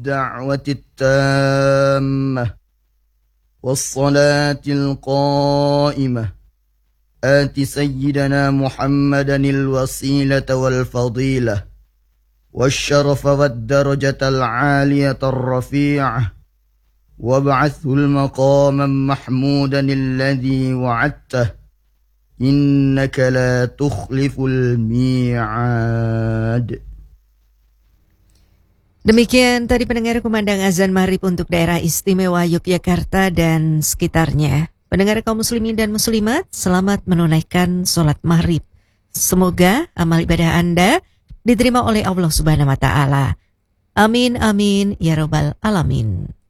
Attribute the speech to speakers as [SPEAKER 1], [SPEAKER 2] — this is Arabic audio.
[SPEAKER 1] الدعوة التامة والصلاة القائمة آت سيدنا محمدا الوسيلة والفضيلة والشرف والدرجة العالية الرفيعة وابعثه المقاما محمودا الذي وعدته إنك لا تخلف الميعاد.
[SPEAKER 2] Demikian tadi pendengar kumandang azan maghrib untuk daerah istimewa Yogyakarta dan sekitarnya. Pendengar kaum muslimin dan muslimat, selamat menunaikan sholat maghrib. Semoga amal ibadah Anda diterima oleh Allah Subhanahu wa Ta'ala. Amin, amin, ya Rabbal Alamin.